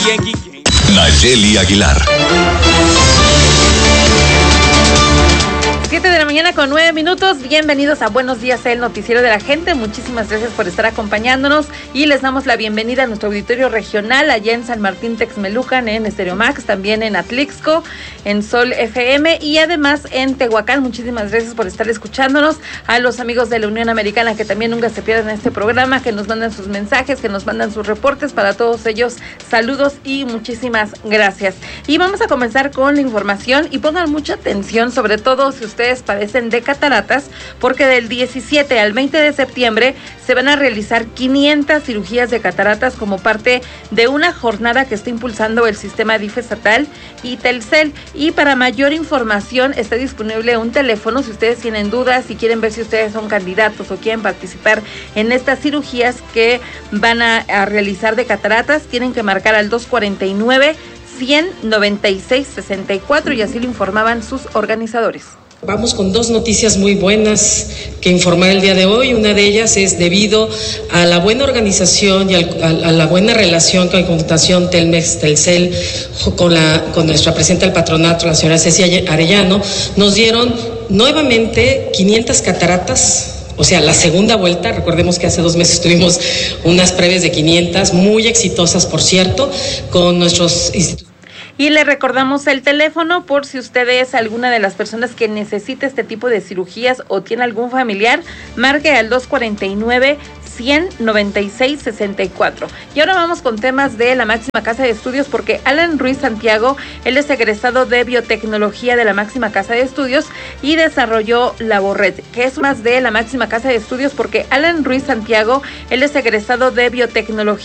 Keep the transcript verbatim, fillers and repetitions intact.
Nayeli Aguilar. siete de la mañana con nueve minutos. Bienvenidos a Buenos Días, el noticiero de la gente. Muchísimas gracias por estar acompañándonos y les damos la bienvenida a nuestro auditorio regional allá en San Martín Texmelucan, en Estéreo Max, también en Atlixco, en Sol F M y además en Tehuacán. Muchísimas gracias por estar escuchándonos. A los amigos de la Unión Americana que también nunca se pierdan este programa, que nos mandan sus mensajes, que nos mandan sus reportes. Para todos ellos, saludos y muchísimas gracias. Y vamos a comenzar con la información y pongan mucha atención, sobre todo si ustedes padecen de cataratas, porque del diecisiete al veinte de septiembre se van a realizar quinientas cirugías de cataratas como parte de una jornada que está impulsando el sistema D I F E estatal y Telcel. Y para mayor información está disponible un teléfono si ustedes tienen dudas, si quieren ver si ustedes son candidatos o quieren participar en estas cirugías que van a, a realizar de cataratas. Tienen que marcar al dos cuarenta y nueve, cien noventa y seis sesenta y cuatro y así lo informaban sus organizadores. Vamos con dos noticias muy buenas que informar el día de hoy. Una de ellas es debido a la buena organización y al, a, a la buena relación con la Fundación Telmex-Telcel con, la, con nuestra presidenta del patronato, la señora Ceci Arellano, nos dieron nuevamente quinientas cataratas. O sea, la segunda vuelta. Recordemos que hace dos meses tuvimos unas previas de quinientas, muy exitosas, por cierto, con nuestros institutos. Y le recordamos el teléfono por si usted es alguna de las personas que necesita este tipo de cirugías o tiene algún familiar, marque al dos cuarenta y nueve, cien noventa y seis sesenta y cuatro. Y ahora vamos con temas de la máxima casa de estudios, porque Alan Ruiz Santiago, él es egresado de biotecnología de la máxima casa de estudios y desarrolló Laborred, que es más de la máxima casa de estudios, porque Alan Ruiz Santiago, él es egresado de biotecnología